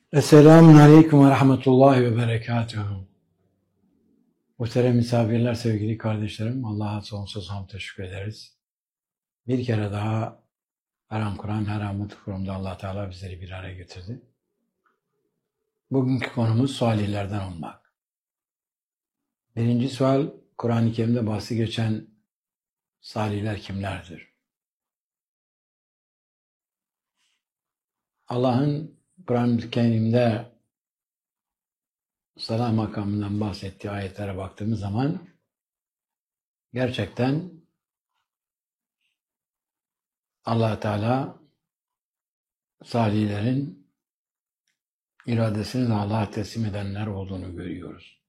Esselamun Aleyküm ve Rahmetullahi ve Berekatuhu. Muhterem misafirler, sevgili kardeşlerim, Allah'a sonsuz hamd teşekkür ederiz. Bir kere daha Haram Kur'an, Haram Kur'an'da Allah Teala bizleri bir araya getirdi. Bugünkü konumuz salihlerden olmak. Birinci sual, Kur'an-ı Kerim'de bahsi geçen salihler kimlerdir? Allah'ın Kur'an-ı Kerim'de salah makamından bahsettiği ayetlere baktığımız zaman gerçekten Allah Teala salihlerin iradesini de Allah'a teslim edenler olduğunu görüyoruz.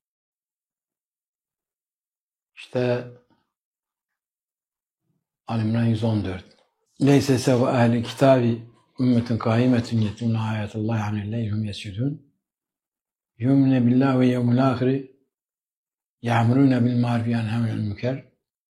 İşte Al-İmran 114. Leyse sev ehli kitabi ümmetun kaimetun yetimle ayatullahi anilleyhum yescudun yumne billahi ve yevmil ahiri ya'murune bil ma'rufi yenhevne anil münker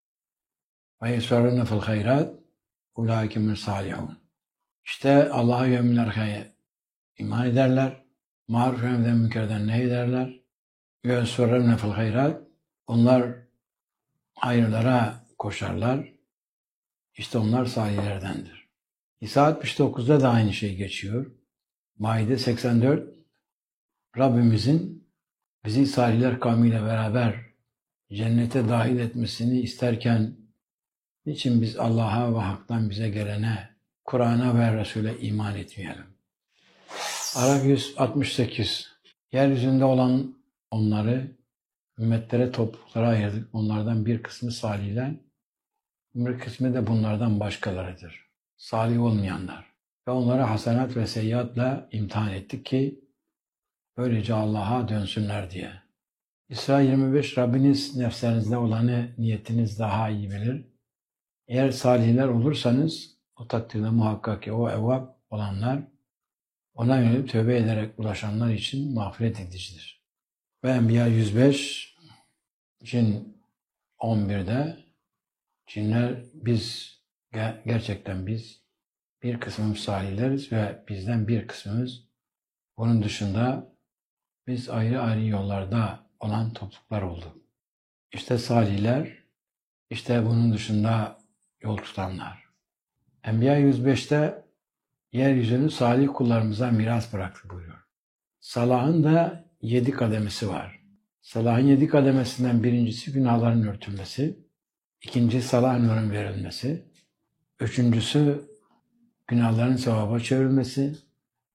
ve yusarrune fil hayrat ulaike min salihun. İşte Allah'a ve yevmil ahire iman ederler, maruf ve münkerden nehyederler ve yusarrune fil hayrat, onlar hayırlara koşarlar. İşte onlar salihlerdendir. İsa 69'da da aynı şey geçiyor. Maide 84, Rabbimizin bizi salihler kavmiyle beraber cennete dahil etmesini isterken niçin biz Allah'a ve haktan bize gelene, Kur'an'a ve Resul'e iman etmeyelim? Araf 168, yeryüzünde olan onları ümmetlere, topluluklara ayırdık. Onlardan bir kısmı salihler, bir kısmı da bunlardan başkalarıdır. Salih olmayanlar. Ve onları hasenat ve seyyiatla imtihan ettik ki böylece Allah'a dönsünler diye. İsra 25, Rabbiniz nefslerinizde olanı niyetiniz daha iyi bilir. Eğer salihler olursanız o takdirde muhakkak ki o evvab olanlar ona yönelip tövbe ederek ulaşanlar için mağfiret edicidir. Ve Enbiya 105, Cin 11'de cinler gerçekten biz bir kısmımız salihleriz ve bizden bir kısmımız bunun dışında biz ayrı ayrı yollarda olan topluluklar olduk. İşte salihler, işte bunun dışında yol tutanlar. Enbiya 105'te yeryüzünü salih kullarımıza miras bıraktı buyuruyor. Salahın da 7 kademesi var. Salahın 7 kademesinden birincisi günahların örtülmesi, ikincisi salahın nurun verilmesi, üçüncüsü günahların sevaba çevrilmesi,